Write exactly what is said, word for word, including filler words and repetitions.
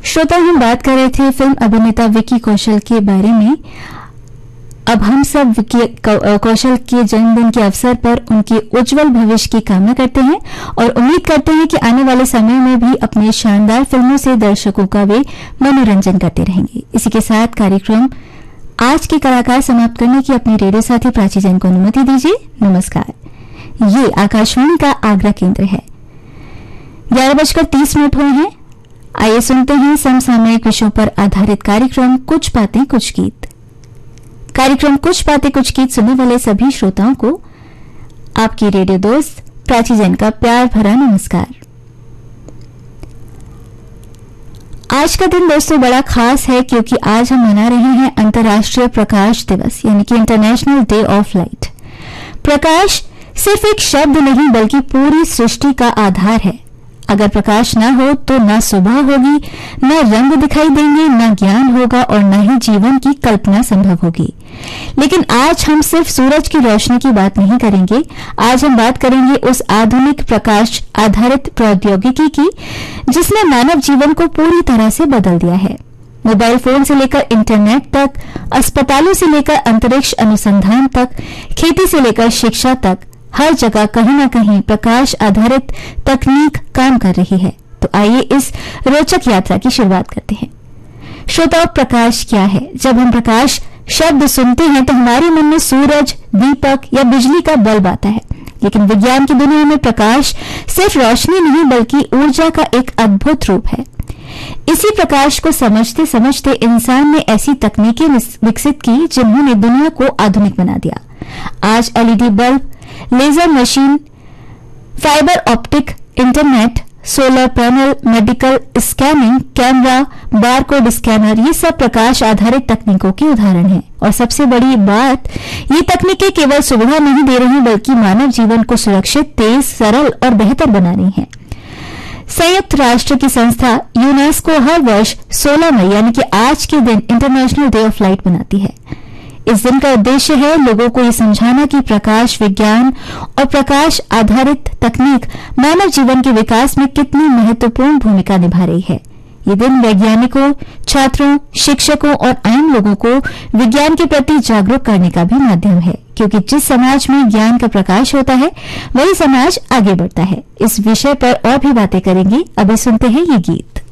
श्रोता, हम बात कर रहे थे फिल्म अभिनेता विकी कौशल के बारे में। अब हम सब विकी कौशल के जन्मदिन के अवसर पर उनके उज्जवल भविष्य की कामना करते हैं और उम्मीद करते हैं कि आने वाले समय में भी अपने शानदार फिल्मों से दर्शकों का वे मनोरंजन करते रहेंगे। इसी के साथ कार्यक्रम आज के कलाकार समाप्त करने की अपनी रेडियो साथी प्राची जैन को अनुमति दीजिए। नमस्कार। ये आकाशवाणी का आगरा केंद्र है। ग्यारह बजकर तीस मिनट हुए हैं। आइए सुनते हैं समसामयिक विषयों पर आधारित कार्यक्रम कुछ बातें कुछ गीत। कार्यक्रम कुछ बातें कुछ गीत सुनने वाले सभी श्रोताओं को आपकी रेडियो दोस्त प्राची जैन का प्यार भरा नमस्कार। आज का दिन दोस्तों बड़ा खास है क्योंकि आज हम मना रहे हैं अंतर्राष्ट्रीय प्रकाश दिवस यानी कि इंटरनेशनल डे ऑफ लाइट। प्रकाश सिर्फ एक शब्द नहीं बल्कि पूरी सृष्टि का आधार है। अगर प्रकाश न हो तो न सुबह होगी, न रंग दिखाई देंगे, न ज्ञान होगा और न ही जीवन की कल्पना संभव होगी। लेकिन आज हम सिर्फ सूरज की रोशनी की बात नहीं करेंगे। आज हम बात करेंगे उस आधुनिक प्रकाश आधारित प्रौद्योगिकी की जिसने मानव जीवन को पूरी तरह से बदल दिया है। मोबाइल फोन से लेकर इंटरनेट तक, अस्पतालों से लेकर अंतरिक्ष अनुसंधान तक, खेती से लेकर शिक्षा तक, हर जगह कहीं न कहीं प्रकाश आधारित तकनीक काम कर रही है। तो आइए इस रोचक यात्रा की शुरुआत करते हैं। श्रोताओं, प्रकाश क्या है? जब हम प्रकाश शब्द सुनते हैं तो हमारे मन में सूरज, दीपक या बिजली का बल्ब आता है। लेकिन विज्ञान की दुनिया में प्रकाश सिर्फ रोशनी नहीं बल्कि ऊर्जा का एक अद्भुत रूप है। इसी प्रकाश को समझते समझते इंसान ने ऐसी तकनीकें विकसित की जिन्होंने दुनिया को आधुनिक बना दिया। आज LED bulb, laser machine, fibre optic internet, solar panel, medical scanning, camera, barcode scanner, ये सब प्रकाश आधारित तकनीकों के उदाहरण हैं। और सबसे बड़ी बात, ये तकनीकें केवल सुविधा नहीं दे रही बल्कि मानव जीवन को सुरक्षित, तेज, सरल और बेहतर बना रही हैं। संयुक्त राष्ट्र की संस्था यूनेस्को हर वर्ष सोलह मई यानी कि आज के दिन इंटरनेशनल डे ऑफ लाइट मनाती है। इस दिन का उद्देश्य है लोगों को ये समझाना कि प्रकाश विज्ञान और प्रकाश आधारित तकनीक मानव जीवन के विकास में कितनी महत्वपूर्ण भूमिका निभा रही है। ये दिन वैज्ञानिकों, छात्रों, शिक्षकों और आम लोगों को विज्ञान के प्रति जागरूक करने का भी माध्यम है, क्योंकि जिस समाज में ज्ञान का प्रकाश होता है वही समाज आगे बढ़ता है। इस विषय पर और भी बातें करेंगे। अभी सुनते हैं ये गीत।